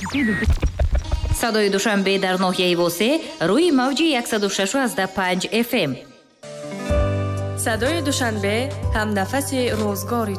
садои душанбе дар ноҳияи восеъ рӯи мавҷи 106.5 FM. садои душанбе ҳамнафаси рӯзгори